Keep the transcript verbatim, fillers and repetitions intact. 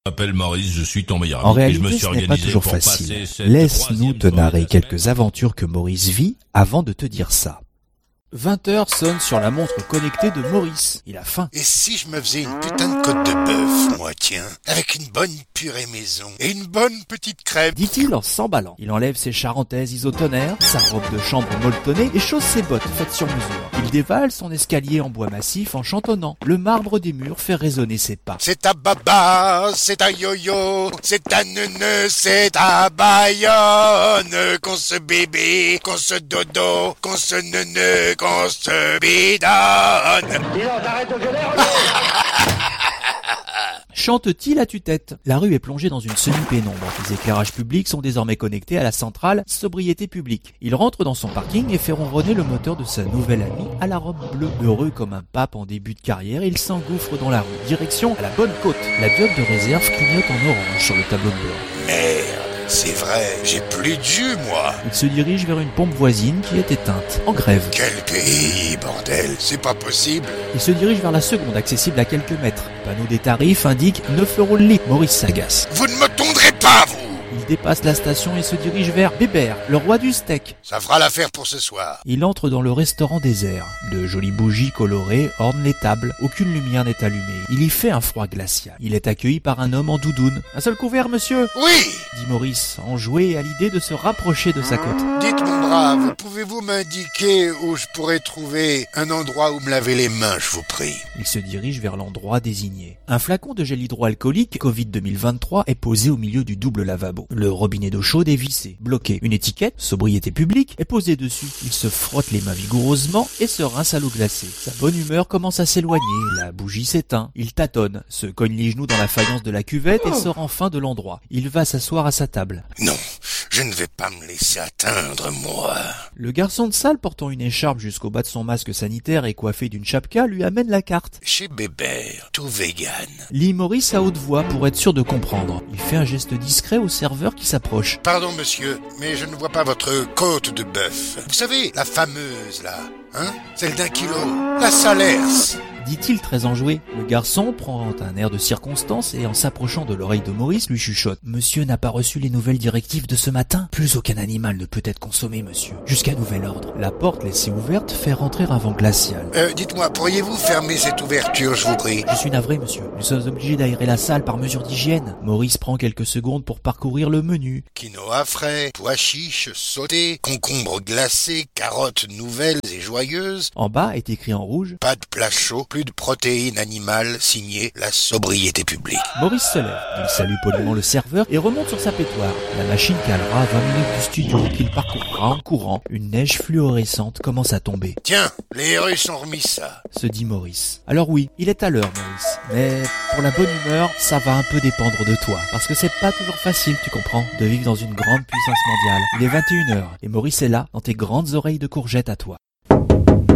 Je m'appelle Maurice, je suis ton meilleur ami. En réalité, et je me suis ce n'est pas organisé toujours pour facile. passer cette Laisse-nous te troisième narrer soirée de la quelques semaine. aventures que Maurice vit avant de te dire ça. vingt heures sonne sur la montre connectée de Maurice. Il a faim. Et si je me faisais une putain de côte de bœuf, moi, tiens, avec une bonne purée maison et une bonne petite crème. Dit-il en s'emballant. Il enlève ses charentaises isotonnerres, sa robe de chambre molletonnée et chausse ses bottes faites sur mesure. Il dévale son escalier en bois massif en chantonnant. Le marbre des murs fait résonner ses pas. C'est ta baba, c'est ta yo-yo, c'est ta neuneu, c'est ta bayonne, qu'on se bébé, qu'on se dodo, qu'on se neuneu, qu'on se bidonne. Chante-t-il à tue-tête. La rue est plongée dans une semi-pénombre. Les éclairages publics sont désormais connectés à la centrale sobriété publique. Il rentre dans son parking et fait ronronner le moteur de sa nouvelle amie à la robe bleue. Heureux comme un pape en début de carrière, il s'engouffre dans la rue. Direction à la bonne côte. La diode de réserve clignote en orange sur le tableau de bord. Merde, c'est vrai, j'ai plus de jus, moi. Il se dirige vers une pompe voisine qui est éteinte, en grève. Quel pays, bordel, c'est pas possible. Il se dirige vers la seconde, accessible à quelques mètres. Le panneau des tarifs indique neuf euros le litre. Maurice s'agace. Vous ne me tondrez pas, vous. Il dépasse la station et se dirige vers Bébert, le roi du steak. Ça fera l'affaire pour ce soir. Il entre dans le restaurant désert. De jolies bougies colorées ornent les tables. Aucune lumière n'est allumée. Il y fait un froid glacial. Il est accueilli par un homme en doudoune. Un seul couvert, monsieur, Oui. dit Maurice, enjoué à l'idée de se rapprocher de sa côte. Dites, mon brave, pouvez-vous m'indiquer où je pourrais trouver un endroit où me laver les mains, je vous prie? Il se dirige vers l'endroit désigné. Un flacon de gel hydroalcoolique Covid deux mille vingt-trois est posé au milieu du double lavabo. Le robinet d'eau chaude est vissé, bloqué. Une étiquette, sobriété publique, est posée dessus. Il se frotte les mains vigoureusement et se rince à l'eau glacée. Sa bonne humeur commence à s'éloigner. La bougie s'éteint. Il tâtonne, se cogne les genoux dans la faïence de la cuvette et sort enfin de l'endroit. Il va s'asseoir à sa table. Non, je ne vais pas me laisser atteindre, moi. Le garçon de salle, portant une écharpe jusqu'au bas de son masque sanitaire et coiffé d'une chapka, lui amène la carte. Chez Bébert, tout vegan. Lit Maurice à haute voix pour être sûr de comprendre. Il fait un geste discret au serveur qui s'approche. Pardon, monsieur, mais je ne vois pas votre côte de bœuf. Vous savez, la fameuse, là, hein? Celle d'un kilo. La Salers. Dit-il très enjoué. Le garçon prend un air de circonstance et en s'approchant de l'oreille de Maurice lui chuchote. Monsieur n'a pas reçu les nouvelles directives de ce matin. Plus aucun animal ne peut être consommé, monsieur. Jusqu'à nouvel ordre. La porte laissée ouverte fait rentrer un vent glacial. Euh, dites-moi, pourriez-vous fermer cette ouverture, je vous prie? Je suis navré, monsieur. Nous sommes obligés d'aérer la salle par mesure d'hygiène. Maurice prend quelques secondes pour parcourir le menu. Quinoa frais, pois chiches sautés, concombres glacés, carottes nouvelles et joyeuses. En bas est écrit en rouge. Pas de plat chaud, plus de protéines animales, signé la sobriété publique. Maurice se lève. Il salue poliment le serveur et remonte sur sa pétoire. La machine calera à vingt minutes du studio qu'il parcourra en courant. Une neige fluorescente commence à tomber. Tiens, les Russes ont remis ça. Se dit Maurice. Alors oui, il est à l'heure, Maurice. Mais pour la bonne humeur, ça va un peu dépendre de toi. Parce que c'est pas toujours facile, tu comprends, de vivre dans une grande puissance mondiale. Il est vingt et une heures et Maurice est là, dans tes grandes oreilles de courgette à toi.